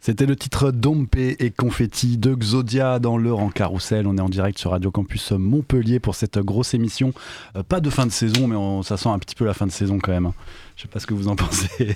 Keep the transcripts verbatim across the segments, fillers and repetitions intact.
C'était le titre Dompe et Confetti de Xodia dans l'heure en carrousel. On est en direct sur Radio Campus Montpellier pour cette grosse émission. Euh, pas de fin de saison, mais on, ça sent un petit peu la fin de saison quand même. Hein. Je sais pas ce que vous en pensez.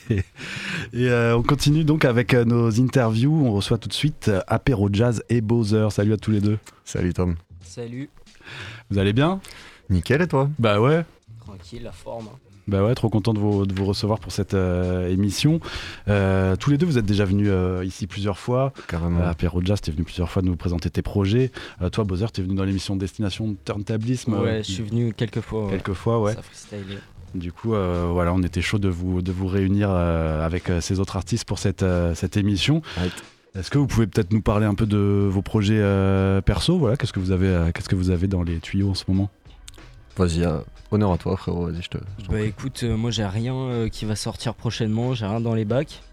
Et euh, on continue donc avec nos interviews. On reçoit tout de suite Apéro Jazz et Bowser. Salut à tous les deux. Salut Tom. Salut. Vous allez bien ? Nickel, et toi ? Bah ouais. Tranquille, la forme. Hein. Bah ouais, trop content de vous, de vous recevoir pour cette euh, émission. Euh, tous les deux, vous êtes déjà venus euh, ici plusieurs fois. Carrément. Euh, Apéro Jazz, t'es venu plusieurs fois nous présenter tes projets. Euh, toi, Bowser, t'es venu dans l'émission Destination Turntablisme. Ouais, euh, je suis venu quelques fois. Ouais. Quelques fois, ouais. Ça freestylait. Du coup, euh, voilà, on était chaud de vous, de vous réunir euh, avec euh, ces autres artistes pour cette, euh, cette émission. Right. Est-ce que vous pouvez peut-être nous parler un peu de vos projets euh, perso, voilà, qu'est-ce que vous avez, euh, qu'est-ce que vous avez dans les tuyaux en ce moment ? Vas-y, euh, honneur à toi frérot, vas-y, je te... Je bah écoute, euh, moi j'ai rien euh, qui va sortir prochainement, j'ai rien dans les bacs.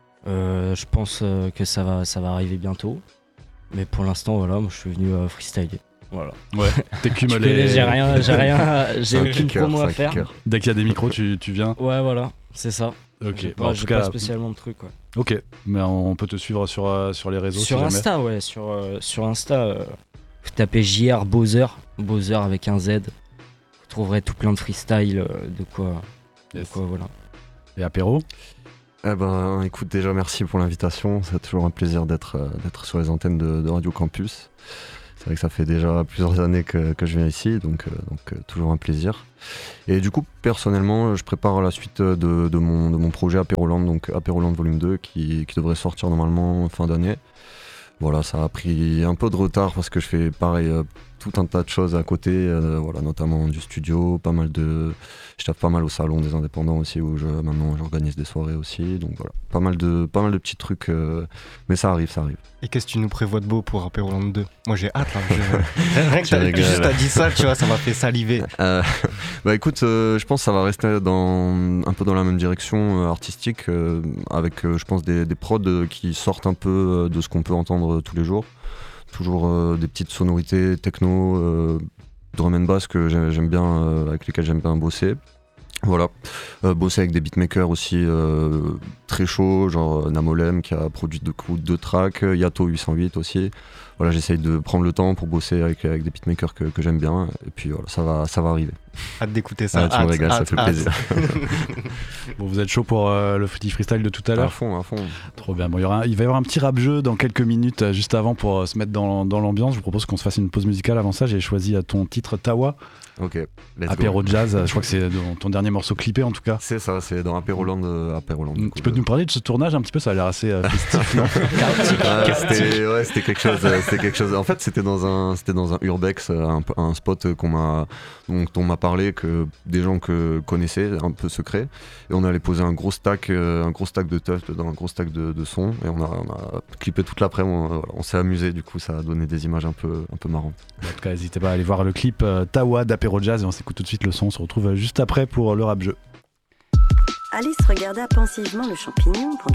Euh, je pense euh, que ça va, ça va arriver bientôt. Mais pour l'instant, voilà, moi je suis venu euh, freestyler. Voilà. Ouais, t'écumes les... connais, j'ai rien, j'ai rien, j'ai aucune kicker, promo à faire. Kicker. Dès qu'il y a des micros, tu, tu viens. Ouais, voilà, c'est ça. Ok, J'ai bon, pas, en j'ai tout cas, pas spécialement de trucs. Ouais. ok, mais on peut te suivre sur, euh, sur les réseaux Sur si Insta, ouais, sur, euh, sur Insta, euh, vous tapez J R Bowser, Bowser avec un Z. Vous trouverez tout plein de freestyle, euh, de quoi, de Yes. quoi, voilà. Et apéro ? Eh ben écoute, déjà merci pour l'invitation, c'est toujours un plaisir d'être, euh, d'être sur les antennes de, de Radio Campus. C'est vrai que ça fait déjà plusieurs années que, que je viens ici, donc, euh, donc euh, toujours un plaisir. Et du coup, personnellement, je prépare la suite de, de, mon, de mon projet Apéroland, donc Apéroland Volume deux, qui, qui devrait sortir normalement fin d'année. Voilà, ça a pris un peu de retard parce que je fais pareil, euh, tout un tas de choses à côté, euh, voilà, notamment du studio, pas mal de... Je tape pas mal au salon des indépendants aussi, où je, maintenant j'organise des soirées aussi, donc voilà, pas mal de, pas mal de petits trucs, euh, mais ça arrive, ça arrive. Et qu'est-ce que tu nous prévois de beau pour Apéroland deux ? Moi j'ai hâte, là. Je... Rien que Je t'as rigole. juste t'as dit ça, tu vois, ça m'a fait saliver. Euh, bah écoute, euh, je pense que ça va rester dans, un peu dans la même direction euh, artistique, euh, avec euh, je pense des, des prods euh, qui sortent un peu euh, de ce qu'on peut entendre euh, tous les jours. Toujours euh, des petites sonorités techno, euh, drum and bass que j'aime, j'aime bien, euh, avec lesquelles j'aime bien bosser. Voilà, euh, bosser avec des beatmakers aussi euh, très chauds, genre Namolem qui a produit deux, deux tracks, Yato huit cent huit aussi. Voilà, j'essaye de prendre le temps pour bosser avec, avec des beatmakers que, que j'aime bien, et puis voilà, ça va, ça va arriver. Hâte d'écouter ça. Ah, tu hâte, me régales, ça hâte, fait hâte. plaisir. Bon, vous êtes chaud pour euh, le petit freestyle de tout à À l'heure ? fond, à fond. Trop bien. Bon, il, y aura un- il va y avoir un petit rap-jeu dans quelques minutes, euh, juste avant, pour euh, se mettre dans, dans l'ambiance. Je vous propose qu'on se fasse une pause musicale avant ça. J'ai choisi euh, ton titre Tawa, Ok, let's Apéro go. Jazz. Je crois que c'est dans ton dernier morceau clippé en tout cas. C'est ça, c'est dans Apéroland. Euh, Apéroland du coup, Tu peux de- nous parler de ce tournage un petit peu ? Ça a l'air assez euh, festif, non ? Ah, c'était, ouais, c'était quelque chose. euh, C'était quelque chose. En fait, c'était dans un, c'était dans un urbex, euh, un, un spot qu'on m'a, dont on m'a parlé, que des gens que connaissaient, un peu secret. Et on allait poser un gros stack, euh, un gros stack de teuf dedans, un gros stack de, de son. Et on a, on a clippé toute l'après-midi. On, voilà, on s'est amusé. Du coup, ça a donné des images un peu, un peu marrantes. En tout cas, n'hésitez pas à aller voir le clip euh, Tawa d'Apéro Jazz et on s'écoute tout de suite le son. On se retrouve euh, juste après pour le rap-jeu. Alice regarda pensivement le champignon pendant